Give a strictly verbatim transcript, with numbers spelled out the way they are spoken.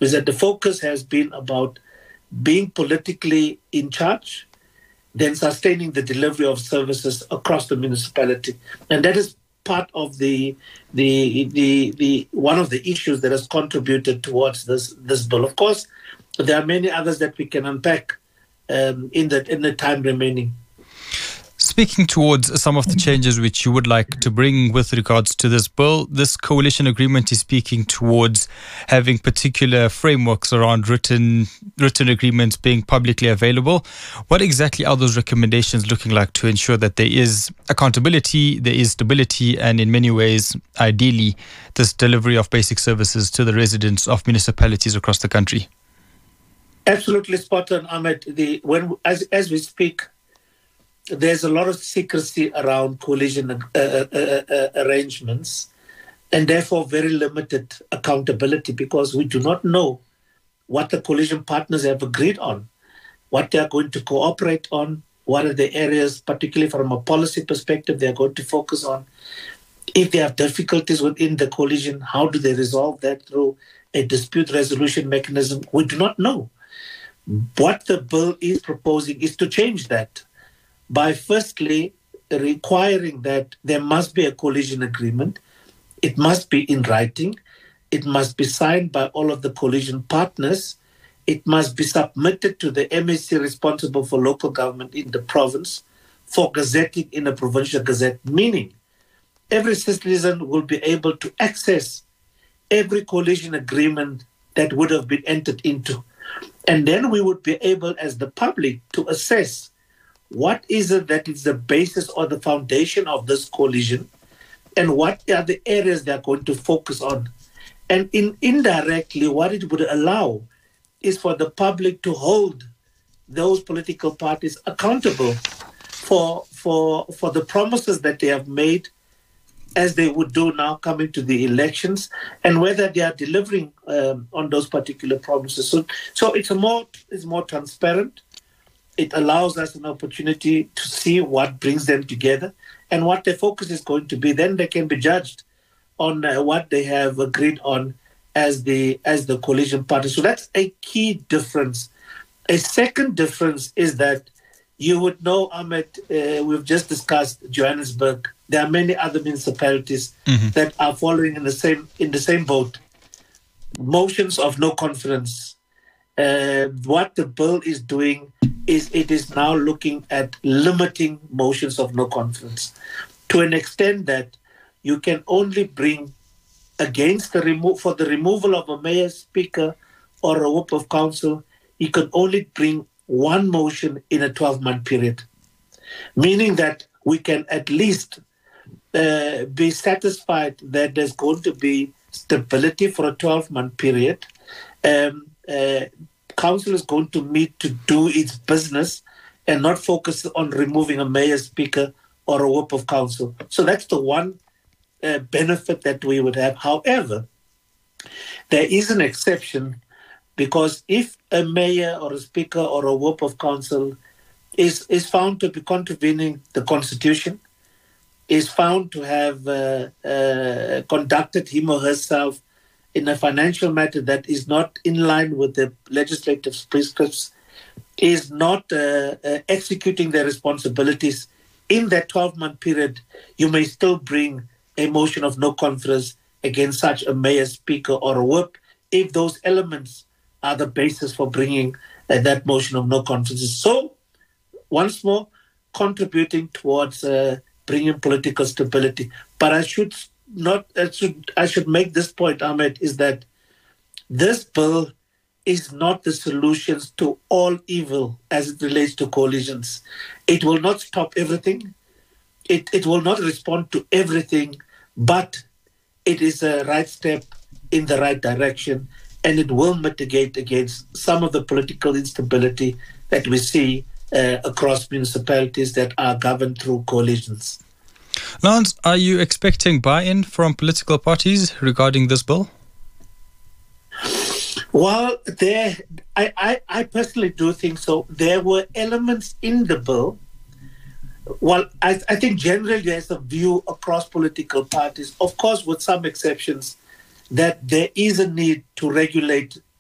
is that the focus has been about being politically in charge, then sustaining the delivery of services across the municipality. And that is part of the the the the one of the issues that has contributed towards this this bill. Of course, there are many others that we can unpack um, in the in the time remaining. Speaking towards some of the changes which you would like to bring with regards to this bill, this coalition agreement is speaking towards having particular frameworks around written written agreements being publicly available. What exactly are those recommendations looking like to ensure that there is accountability, there is stability, and in many ways, ideally, this delivery of basic services to the residents of municipalities across the country? Absolutely spot on, Ahmed. The when as as we speak, there's a lot of secrecy around coalition uh, uh, uh, arrangements, and therefore very limited accountability, because we do not know what the coalition partners have agreed on, what they are going to cooperate on, what are the areas, particularly from a policy perspective, they are going to focus on. If they have difficulties within the coalition, how do they resolve that through a dispute resolution mechanism? We do not know. What the bill is proposing is to change that by firstly requiring that there must be a coalition agreement. It must be in writing. It must be signed by all of the coalition partners. It must be submitted to the M A C responsible for local government in the province for gazetting in a provincial gazette, meaning every citizen will be able to access every coalition agreement that would have been entered into. And then we would be able, as the public, to assess what is it that is the basis or the foundation of this coalition, and what are the areas they are going to focus on. And in indirectly, what it would allow is for the public to hold those political parties accountable for, for, for the promises that they have made, as they would do now coming to the elections, and whether they are delivering um, on those particular promises. So, so it's a more it's more transparent. It allows us an opportunity to see what brings them together and what their focus is going to be. Then they can be judged on uh, what they have agreed on as the as the coalition party. So that's a key difference. A second difference is that you would know, Ahmed, uh, we've just discussed Johannesburg. There are many other municipalities mm-hmm. that are following in the same in the same boat. Motions of no confidence. Uh, what the bill is doing is it is now looking at limiting motions of no confidence to an extent that you can only bring against the remo- for the removal of a mayor, speaker, or a whip of council. You can only bring one motion in a twelve-month period, meaning that we can at least uh, be satisfied that there's going to be stability for a twelve-month period. Um, uh, council is going to meet to do its business and not focus on removing a mayor, speaker, or a whip of council. So that's the one uh, benefit that we would have. However, there is an exception, because if a mayor or a speaker or a whip of council is, is found to be contravening the Constitution, is found to have uh, uh, conducted him or herself in a financial matter that is not in line with the legislative prescripts, is not uh, uh, executing their responsibilities in that twelve-month period, you may still bring a motion of no confidence against such a mayor, speaker, or a whip if those elements are the basis for bringing uh, that motion of no confidence. So, once more, contributing towards uh, bringing political stability. But I should not. I should. I should make this point, Ahmed, is that this bill is not the solutions to all evil as it relates to coalitions. It will not stop everything. It it will not respond to everything, but it is a right step in the right direction, and it will mitigate against some of the political instability that we see uh, across municipalities that are governed through coalitions. Lance, are you expecting buy-in from political parties regarding this bill? Well, there, I, I, I personally do think so. There were elements in the bill. Well, I, I think generally there's a view across political parties, of course with some exceptions, that there is a need to regulate